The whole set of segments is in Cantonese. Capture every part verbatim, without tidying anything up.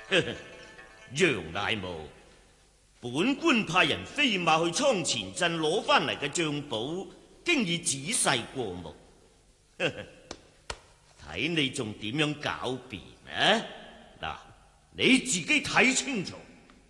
楊大武，本官派人飛馬去倉前鎮攞翻嚟嘅賬簿，經已仔細過目。睇你仲點樣狡辯啊？嗱，你自己睇清楚。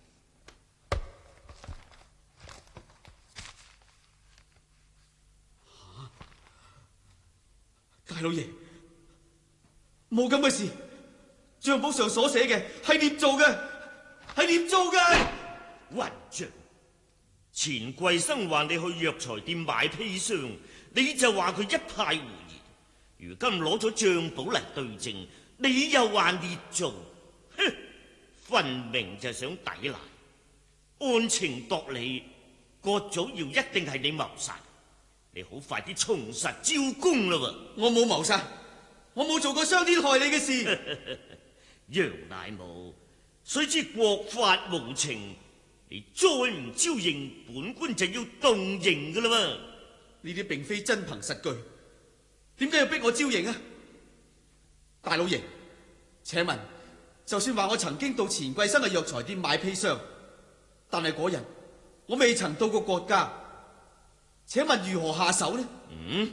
大老爺，冇咁嘅事，賬簿上所寫嘅係捏造嘅，係捏造嘅。 混賬！錢桂生話你去藥材店買砒霜，你就話佢一派胡言。如今攞咗賬簿嚟對證，你又話捏造，哼！分明就想抵賴。按情度理，郭祖堯一定係你謀殺。你好快啲從實招供啦！ 我冇謀殺，我冇做過傷天害理嘅事。 楊大武，雖知國法無情，你再唔招認，本官就要動刑噶啦嘛！ 呢啲並非真憑實據，點解要逼我招認啊？大老爺，請問，就算話我曾經到錢桂生嘅藥材店買砒霜，但係嗰日我未曾到過郭家。請問如何下手呢？ 嗯，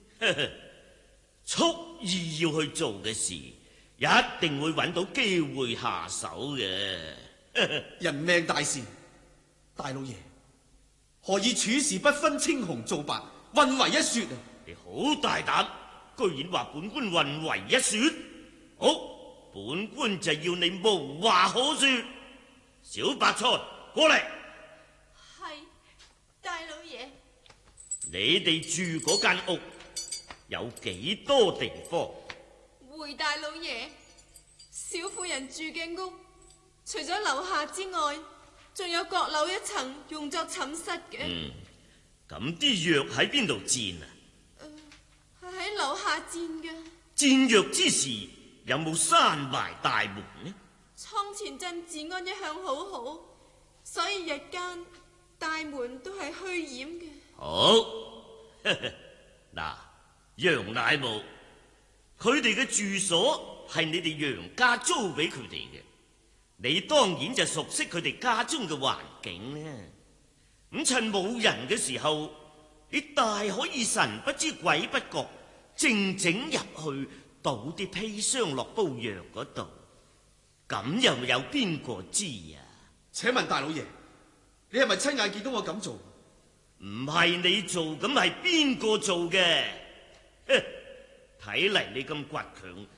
蓄意要去做嘅事，一定會揾到機會下手嘅。 人命大事，大老爺何以處事不分青紅皂白，混為一說啊？ 你好大膽，居然話本官混為一說！好，本官就要你無話可說。小白菜，過嚟。 係，大老爺。 你哋住嗰間屋有幾多地方？ 回大老爺，小婦人住嘅屋，除咗樓下之外，仲有閣樓一層用作寢室嘅。 嗯，咁啲藥喺邊度煎啊？ 誒，係喺樓下煎嘅。 煎藥之時有冇閂埋大門呢？ 倉前鎮治安一向好好，所以日間大門都係虛掩嘅。 好，嗱，楊乃武，佢哋嘅住所係你哋楊家租俾佢哋嘅，你當然就熟悉佢哋家中嘅環境啦。咁趁冇人嘅時候，你大可以神不知鬼不覺，靜靜入去倒啲砒霜落煲藥嗰度，咁又有邊個知啊？ 請問大老爺，你係咪親眼見到我咁做？ 唔係你做，咁係邊個做嘅？睇嚟你咁倔強，